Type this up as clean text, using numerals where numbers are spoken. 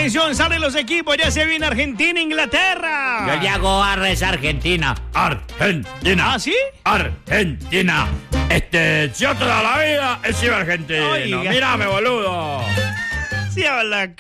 Atención, salen los equipos, ya se viene Argentina, Inglaterra. Yo le hago arres Argentina. Argentina. ¿Ah, sí? Argentina. Yo toda la vida he sido argentino. Oiga. Mírame, boludo. Sí, habla.